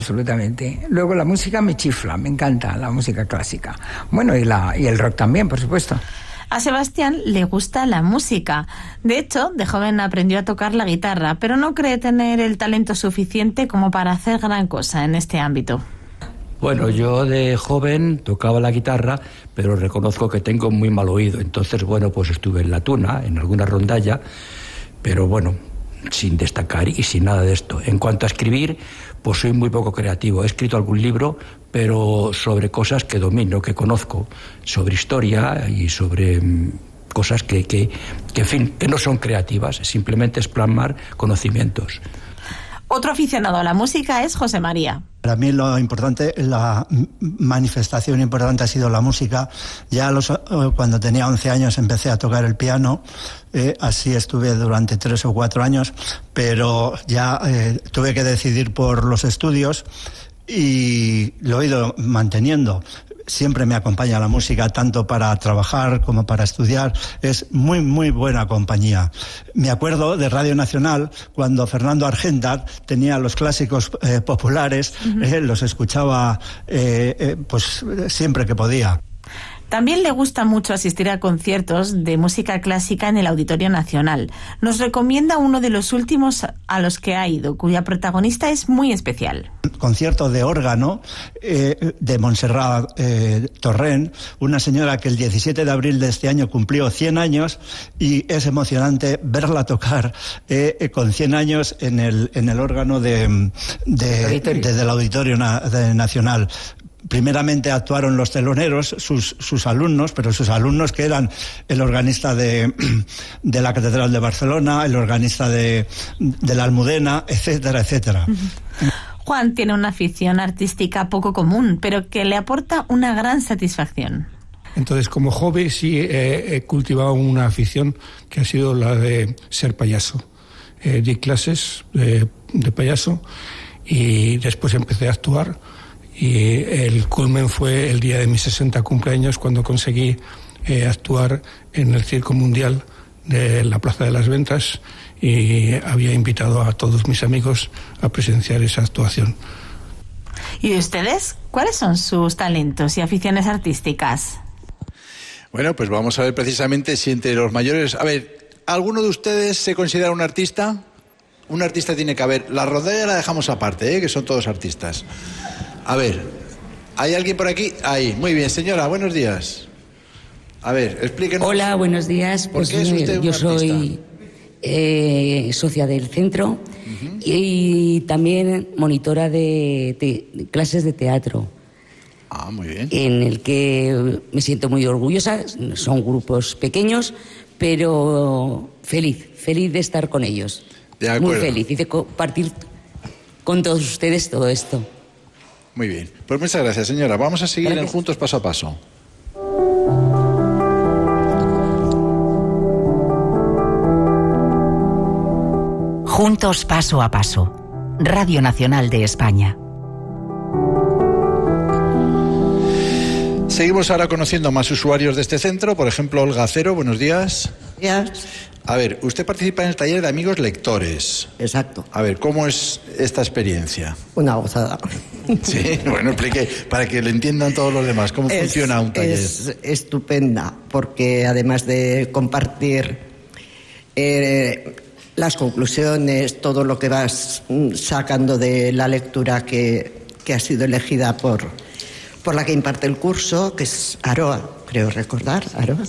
Absolutamente. Luego la música me chifla, me encanta la música clásica. Bueno, y el rock también, por supuesto. A Sebastián le gusta la música. De hecho, de joven aprendió a tocar la guitarra, pero no cree tener el talento suficiente como para hacer gran cosa en este ámbito. Bueno, yo de joven tocaba la guitarra, pero reconozco que tengo muy mal oído. Entonces, bueno, pues estuve en la tuna, en alguna rondalla, pero bueno, sin destacar y sin nada de esto. En cuanto a escribir, pues soy muy poco creativo. He escrito algún libro, pero sobre cosas que domino, que conozco, sobre historia y sobre cosas que en fin, que no son creativas, simplemente es plasmar conocimientos. Otro aficionado a la música es José María. Para mí lo importante, la manifestación importante ha sido la música. Ya cuando tenía 11 años empecé a tocar el piano, así estuve durante 3 o 4 años, pero ya tuve que decidir por los estudios y lo he ido manteniendo. Siempre me acompaña la música, tanto para trabajar como para estudiar. Es muy, muy buena compañía. Me acuerdo de Radio Nacional, cuando Fernando Argenta tenía los clásicos populares, los escuchaba pues siempre que podía. También le gusta mucho asistir a conciertos de música clásica en el Auditorio Nacional. Nos recomienda uno de los últimos a los que ha ido, cuya protagonista es muy especial. Concierto de órgano de Montserrat Torrent, una señora que el 17 de abril de este año cumplió 100 años y es emocionante verla tocar con 100 años en el órgano del Auditorio Nacional. Primeramente actuaron los teloneros, sus alumnos, pero sus alumnos que eran el organista de la Catedral de Barcelona, el organista de la Almudena, etcétera, etcétera. Juan tiene una afición artística poco común, pero que le aporta una gran satisfacción. Entonces, como joven sí he cultivado una afición que ha sido la de ser payaso. Di clases de payaso y después empecé a actuar. Y el culmen fue el día de mis 60 cumpleaños, cuando conseguí actuar en el Circo Mundial de la Plaza de las Ventas y había invitado a todos mis amigos a presenciar esa actuación. ¿Y ustedes? ¿Cuáles son sus talentos y aficiones artísticas? Bueno, pues vamos a ver precisamente si entre los mayores... A ver, ¿alguno de ustedes se considera un artista? Un artista tiene que haber... La rondalla la dejamos aparte, que son todos artistas. A ver, ¿hay alguien por aquí? Ahí, muy bien, señora, buenos días. A ver, explíquenos. Hola, buenos días. ¿Por qué es usted yo un soy socia del centro y también monitora de clases de teatro. Ah, muy bien. En el que me siento muy orgullosa. Son grupos pequeños, pero feliz de estar con ellos. De acuerdo. Muy feliz y de compartir con todos ustedes todo esto. Muy bien. Pues muchas gracias, señora. Vamos a seguir en Juntos Paso a Paso. Juntos Paso a Paso. Radio Nacional de España. Seguimos ahora conociendo más usuarios de este centro. Por ejemplo, Olga Cero, buenos días. Días. A ver, usted participa en el taller de amigos lectores. Exacto. A ver, ¿cómo es esta experiencia? Una gozada. Sí, bueno, explique, para que lo entiendan todos los demás, ¿cómo funciona un taller? Es estupenda, porque además de compartir las conclusiones, todo lo que vas sacando de la lectura que ha sido elegida por la que imparte el curso, que es Aroa, creo recordar, Aroa.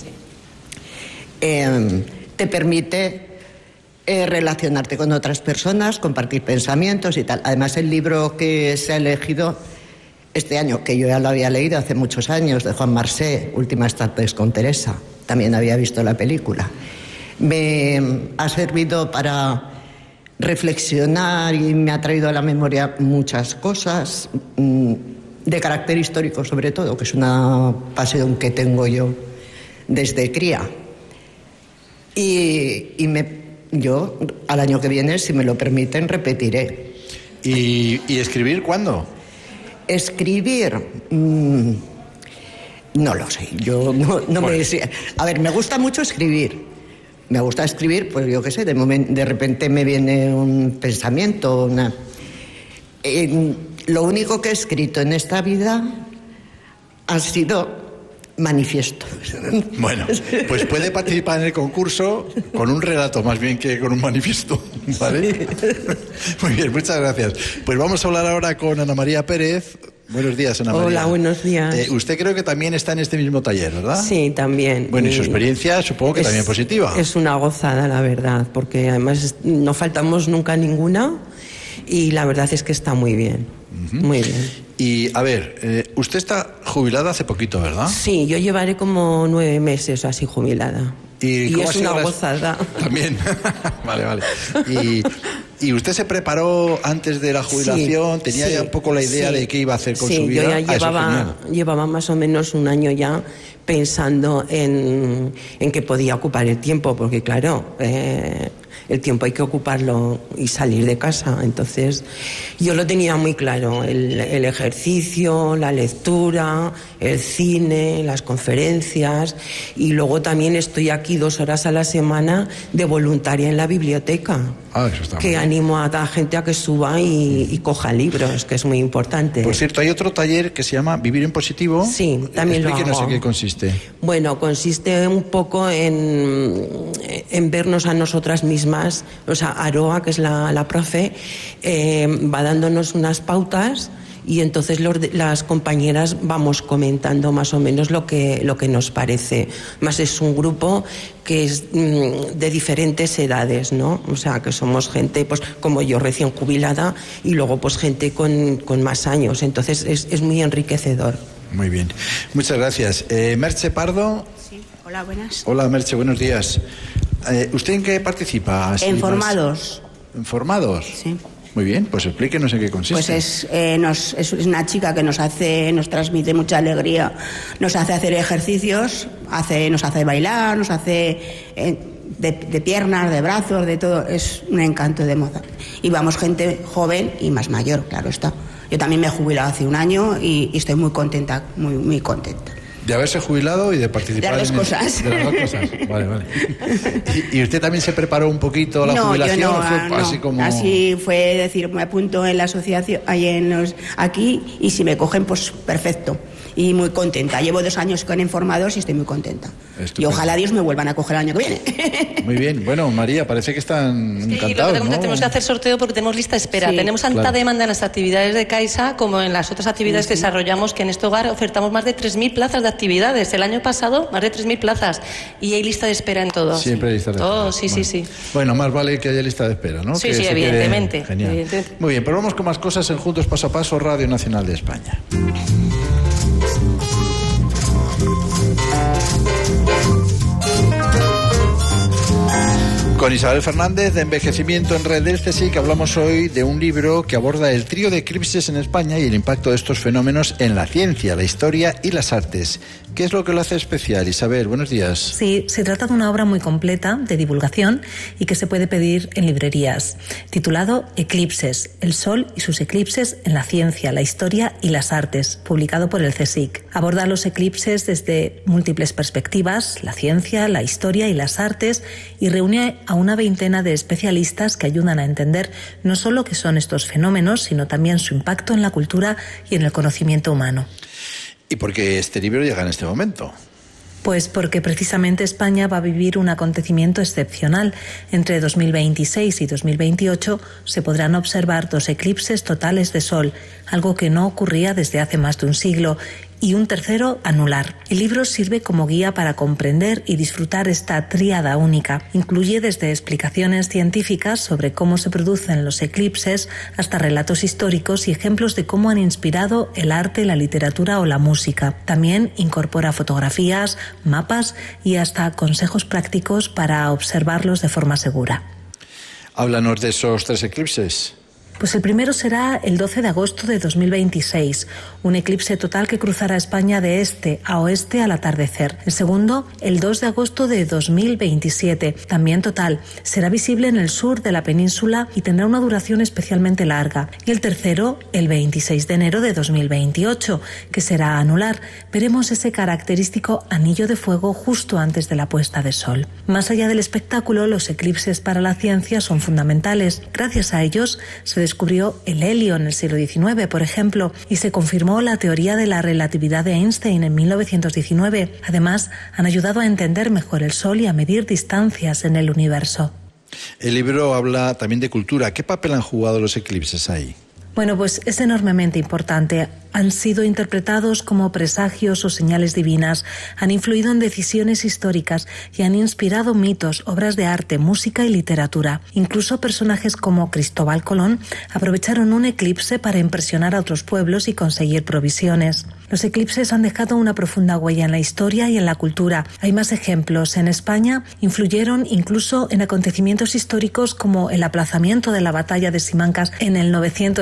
Te permite relacionarte con otras personas, compartir pensamientos y tal. Además, el libro que se ha elegido este año, que yo ya lo había leído hace muchos años, de Juan Marsé, Últimas tardes con Teresa, también había visto la película, me ha servido para reflexionar y me ha traído a la memoria muchas cosas, de carácter histórico sobre todo, que es una pasión que tengo yo desde cría. Yo, al año que viene, si me lo permiten, repetiré. ¿Y escribir cuándo? Escribir, no lo sé. Yo no bueno. A ver, me gusta mucho escribir. Me gusta escribir, pues yo qué sé, de repente me viene un pensamiento, lo único que he escrito en esta vida ha sido manifiesto. Bueno, pues puede participar en el concurso con un relato más bien que con un manifiesto, ¿vale? Muy bien, muchas gracias. Pues vamos a hablar ahora con Ana María Pérez. Buenos días, Ana María. Hola, buenos días. Usted creo que también está en este mismo taller, ¿verdad? Sí, también. Bueno, y su experiencia supongo que también positiva. Es una gozada, la verdad, porque además no faltamos nunca ninguna y la verdad es que está muy bien, muy bien. Y, a ver, usted está jubilada hace poquito, ¿verdad? Sí, yo llevaré como 9 meses así jubilada. Y es una gozada. También. Vale. ¿Y usted se preparó antes de la jubilación? Sí, ¿Tenía ya un poco la idea de qué iba a hacer con su vida? Sí, yo ya llevaba más o menos un año ya pensando en que podía ocupar el tiempo, porque claro, el tiempo hay que ocuparlo y salir de casa. Entonces yo lo tenía muy claro, el ejercicio, la lectura, el cine, las conferencias, y luego también estoy aquí 2 horas a la semana de voluntaria en la biblioteca. Eso está que animo a la gente a que suba y coja libros, que es muy importante. Por cierto, hay otro taller que se llama Vivir en Positivo. Sí, también lo hago. Explíquenos en qué consiste. Bueno, consiste un poco en vernos a nosotras mismas. O sea, Aroa, que es la profe, va dándonos unas pautas y entonces las compañeras vamos comentando más o menos lo que nos parece. Más es un grupo que es de diferentes edades, ¿no? O sea, que somos gente, pues como yo, recién jubilada, y luego pues gente con más años. Entonces es muy enriquecedor. Muy bien. Muchas gracias. Merche Pardo. Sí, hola, buenas. Hola, Merche, buenos días. ¿Usted en qué participa? En Formados. ¿En Formados? Sí. Muy bien, pues explíquenos en qué consiste. Pues es una chica que nos transmite mucha alegría, nos hace hacer ejercicios, nos hace bailar, nos hace de piernas, de brazos, de todo. Es un encanto de moza. Y vamos gente joven y más mayor, claro está. Yo también me he jubilado hace un año y estoy muy contenta, muy, muy contenta. De haberse jubilado y de participar de las dos cosas. De las dos cosas. Vale. ¿Y usted también se preparó un poquito la jubilación? Yo ¿O así fue decir, me apunto en la asociación, aquí, y si me cogen, pues perfecto. Y muy contenta. Llevo 2 años con Informados y estoy muy contenta. Estupendo. Y ojalá Dios me vuelvan a coger el año que viene. Muy bien. Bueno, María, parece que están encantados, ¿no? Tenemos que hacer sorteo porque tenemos lista de espera. Sí, tenemos tanta demanda en las actividades de Caixa como en las otras actividades que desarrollamos, que en este hogar ofertamos más de 3.000 plazas de actividades. El año pasado, más de 3.000 plazas. Y hay lista de espera en todo. Siempre hay lista de espera. Todo, sí. Bueno, más vale que haya lista de espera, ¿no? Sí, evidentemente. Genial. Muy bien, pero vamos con más cosas en Juntos Paso a Paso, Radio Nacional de España. Con Isabel Fernández, de Envejecimiento en Red del CSIC, hablamos hoy de un libro que aborda el trío de eclipses en España y el impacto de estos fenómenos en la ciencia, la historia y las artes. ¿Qué es lo que lo hace especial? Isabel, buenos días. Sí, se trata de una obra muy completa de divulgación y que se puede pedir en librerías, titulado Eclipses, el Sol y sus eclipses en la ciencia, la historia y las artes, publicado por el CSIC. Aborda los eclipses desde múltiples perspectivas, la ciencia, la historia y las artes, y reúne a una veintena de especialistas que ayudan a entender no solo qué son estos fenómenos, sino también su impacto en la cultura y en el conocimiento humano. ¿Y por qué este libro llega en este momento? Pues porque precisamente España va a vivir un acontecimiento excepcional. Entre 2026 y 2028 se podrán observar 2 eclipses totales de sol, algo que no ocurría desde hace más de un siglo, y un tercero anular. El libro sirve como guía para comprender y disfrutar esta tríada única. Incluye desde explicaciones científicas sobre cómo se producen los eclipses hasta relatos históricos y ejemplos de cómo han inspirado el arte, la literatura o la música. También incorpora fotografías, mapas y hasta consejos prácticos para observarlos de forma segura. Háblanos de esos 3 eclipses. Pues el primero será el 12 de agosto de 2026, un eclipse total que cruzará España de este a oeste al atardecer. El segundo, el 2 de agosto de 2027, también total. Será visible en el sur de la península y tendrá una duración especialmente larga. Y el tercero, el 26 de enero de 2028, que será anular. Veremos ese característico anillo de fuego justo antes de la puesta de sol. Más allá del espectáculo, los eclipses para la ciencia son fundamentales. Gracias a ellos se descubrió el helio en el siglo XIX, por ejemplo, y se confirmó la teoría de la relatividad de Einstein en 1919. Además, han ayudado a entender mejor el Sol y a medir distancias en el universo. El libro habla también de cultura. ¿Qué papel han jugado los eclipses ahí? Bueno, pues es enormemente importante. Han sido interpretados como presagios o señales divinas, han influido en decisiones históricas y han inspirado mitos, obras de arte, música y literatura. Incluso personajes como Cristóbal Colón aprovecharon un eclipse para impresionar a otros pueblos y conseguir provisiones. Los eclipses han dejado una profunda huella en la historia y en la cultura. Hay más ejemplos. En España influyeron incluso en acontecimientos históricos como el aplazamiento de la batalla de Simancas en el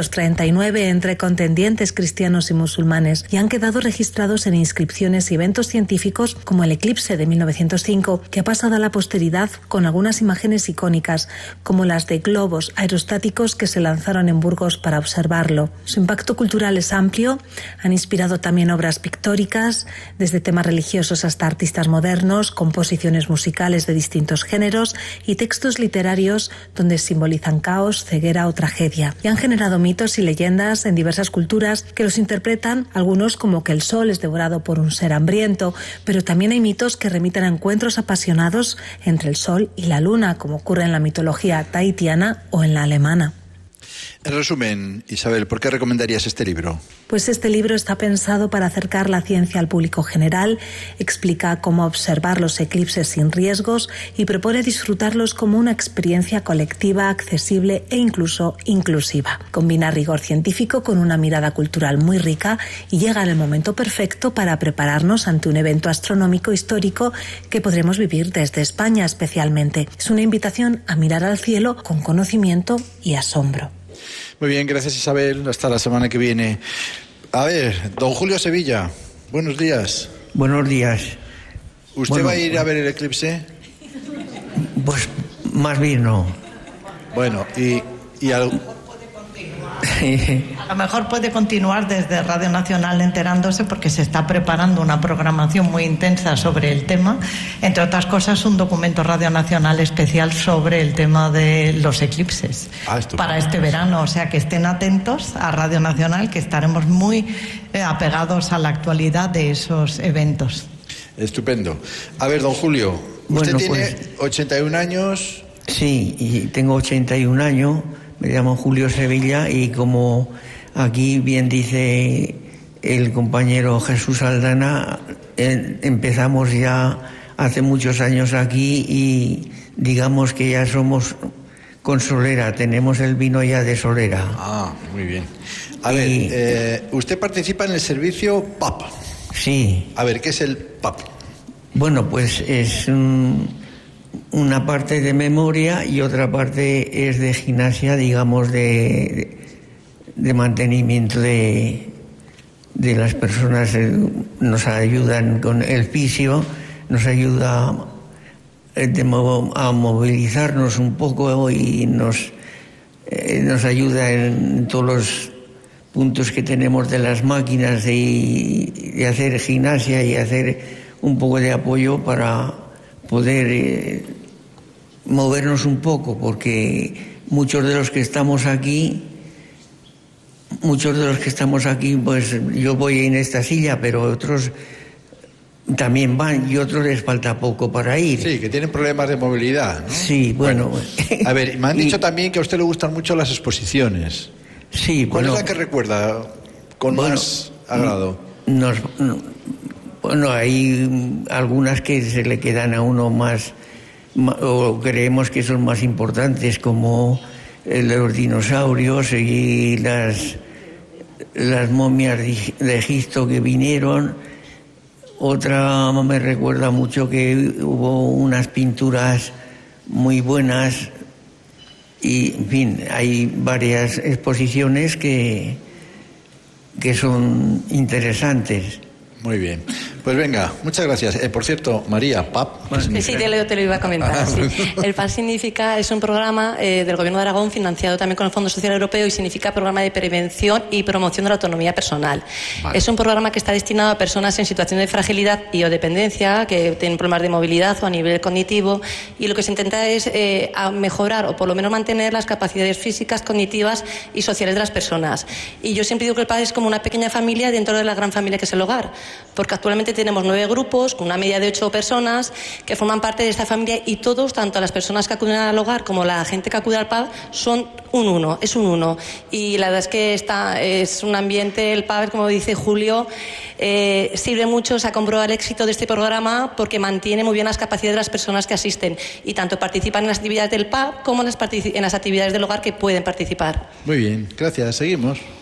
939 entre contendientes cristianos y musulmanes, y han quedado registrados en inscripciones y eventos científicos como el eclipse de 1905, que ha pasado a la posteridad con algunas imágenes icónicas, como las de globos aerostáticos que se lanzaron en Burgos para observarlo. Su impacto cultural es amplio, han inspirado también obras pictóricas, desde temas religiosos hasta artistas modernos, composiciones musicales de distintos géneros y textos literarios donde simbolizan caos, ceguera o tragedia. Y han generado mitos y leyendas en diversas culturas que los interpretan algunos como que el sol es devorado por un ser hambriento, pero también hay mitos que remiten a encuentros apasionados entre el sol y la luna, como ocurre en la mitología tahitiana o en la alemana. En resumen, Isabel, ¿por qué recomendarías este libro? Pues este libro está pensado para acercar la ciencia al público general, explica cómo observar los eclipses sin riesgos y propone disfrutarlos como una experiencia colectiva, accesible e incluso inclusiva. Combina rigor científico con una mirada cultural muy rica y llega en el momento perfecto para prepararnos ante un evento astronómico histórico que podremos vivir desde España especialmente. Es una invitación a mirar al cielo con conocimiento y asombro. Muy bien, gracias Isabel. Hasta la semana que viene. A ver, don Julio Sevilla, buenos días. Buenos días. ¿Usted va a ir a ver el eclipse? Pues más bien no. Bueno, y A lo mejor puede continuar desde Radio Nacional enterándose, porque se está preparando una programación muy intensa sobre el tema. Entre otras cosas, un documento Radio Nacional especial sobre el tema de los eclipses para este verano. O sea, que estén atentos a Radio Nacional, que estaremos muy apegados a la actualidad de esos eventos. Estupendo. A ver, don Julio, usted tiene 81 años. Sí, y tengo 81 años. Me llamo Julio Sevilla y como aquí bien dice el compañero Jesús Aldana, empezamos ya hace muchos años aquí y digamos que ya somos con solera, tenemos el vino ya de solera. Ah, muy bien. A ver, usted participa en el servicio PAP. Sí. A ver, ¿qué es el PAP? Bueno, pues es una parte de memoria y otra parte es de gimnasia, digamos, de mantenimiento de las personas. Nos ayudan con el fisio, nos ayuda a movilizarnos un poco y nos ayuda en todos los puntos que tenemos de las máquinas de hacer gimnasia y hacer un poco de apoyo para poder movernos un poco, porque muchos de los que estamos aquí, pues yo voy en esta silla, pero otros también van y otros les falta poco para ir. Sí, que tienen problemas de movilidad, ¿no? Sí, bueno. A ver, me han dicho también que a usted le gustan mucho las exposiciones. Sí, ¿Cuál es la que recuerda con más agrado? Bueno, hay algunas que se le quedan a uno más, o creemos que son más importantes, como los dinosaurios y las momias de Egipto que vinieron. Otra me recuerda mucho que hubo unas pinturas muy buenas y, en fin, hay varias exposiciones que son interesantes. Muy bien. Pues venga, muchas gracias. Por cierto, María, PAP. Sí, te lo iba a comentar. Sí. El PAP es un programa del Gobierno de Aragón financiado también con el Fondo Social Europeo y significa Programa de Prevención y Promoción de la Autonomía Personal. Vale. Es un programa que está destinado a personas en situación de fragilidad y o dependencia, que tienen problemas de movilidad o a nivel cognitivo, y lo que se intenta es mejorar o por lo menos mantener las capacidades físicas, cognitivas y sociales de las personas. Y yo siempre digo que el PAP es como una pequeña familia dentro de la gran familia que es el hogar, porque actualmente tenemos 9 grupos con una media de 8 personas que forman parte de esta familia, y todos, tanto las personas que acuden al hogar como la gente que acude al PAB, son un uno. Y la verdad es que es un ambiente, el PAB, como dice Julio, sirve mucho, se ha comprobado el éxito de este programa porque mantiene muy bien las capacidades de las personas que asisten y tanto participan en las actividades del PAB como en las actividades del hogar que pueden participar. Muy bien, gracias, seguimos.